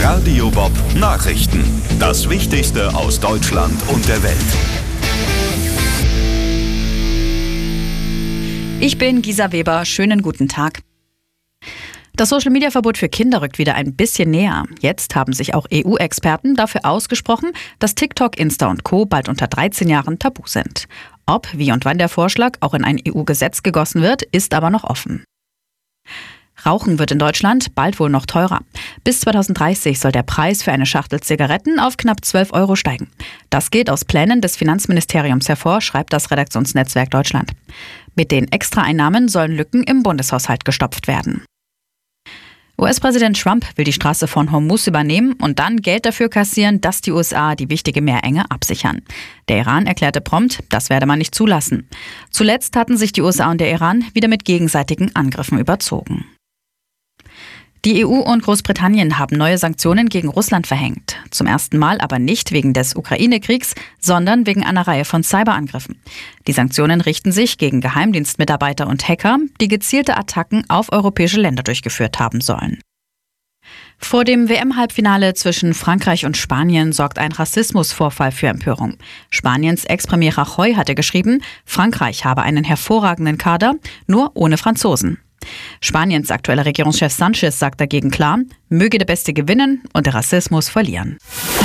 Radio Bob Nachrichten. Das Wichtigste aus Deutschland und der Welt. Ich bin Gisa Weber. Schönen guten Tag. Das Social-Media-Verbot für Kinder rückt wieder ein bisschen näher. Jetzt haben sich auch EU-Experten dafür ausgesprochen, dass TikTok, Insta und Co. bald unter 13 Jahren tabu sind. Ob, wie und wann der Vorschlag auch in ein EU-Gesetz gegossen wird, ist aber noch offen. Rauchen wird in Deutschland bald wohl noch teurer. Bis 2030 soll der Preis für eine Schachtel Zigaretten auf knapp 12 € steigen. Das geht aus Plänen des Finanzministeriums hervor, schreibt das Redaktionsnetzwerk Deutschland. Mit den Extraeinnahmen sollen Lücken im Bundeshaushalt gestopft werden. US-Präsident Trump will die Straße von Hormuz übernehmen und dann Geld dafür kassieren, dass die USA die wichtige Meerenge absichern. Der Iran erklärte prompt, das werde man nicht zulassen. Zuletzt hatten sich die USA und der Iran wieder mit gegenseitigen Angriffen überzogen. Die EU und Großbritannien haben neue Sanktionen gegen Russland verhängt. Zum ersten Mal aber nicht wegen des Ukraine-Kriegs, sondern wegen einer Reihe von Cyberangriffen. Die Sanktionen richten sich gegen Geheimdienstmitarbeiter und Hacker, die gezielte Attacken auf europäische Länder durchgeführt haben sollen. Vor dem WM-Halbfinale zwischen Frankreich und Spanien sorgt ein Rassismusvorfall für Empörung. Spaniens Ex-Premier Rajoy hatte geschrieben, Frankreich habe einen hervorragenden Kader, nur ohne Franzosen. Spaniens aktueller Regierungschef Sanchez sagt dagegen klar, möge der Beste gewinnen und der Rassismus verlieren.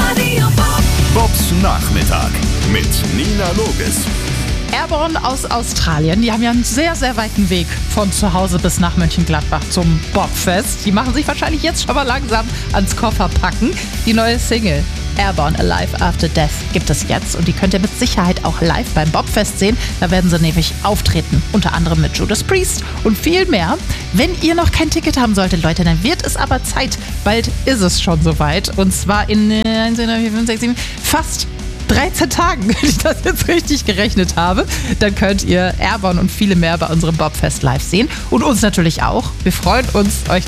Bobs Nachmittag mit Nina Loges. Airborne aus Australien, die haben ja einen sehr, sehr weiten Weg von zu Hause bis nach Mönchengladbach zum Bobfest. Die machen sich wahrscheinlich jetzt schon mal langsam ans Kofferpacken. Die neue Single Airborne Alive After Death gibt es jetzt und die könnt ihr mit Sicherheit auch live beim Bobfest sehen. Da werden sie nämlich auftreten, unter anderem mit Judas Priest und viel mehr. Wenn ihr noch kein Ticket haben solltet, Leute, dann wird es aber Zeit. Bald ist es schon soweit und zwar in 1, 2, 3, 4, 5, 6, 7, fast 13 Tagen, wenn ich das jetzt richtig gerechnet habe. Dann könnt ihr Airborne und viele mehr bei unserem Bobfest live sehen und uns natürlich auch. Wir freuen uns, euch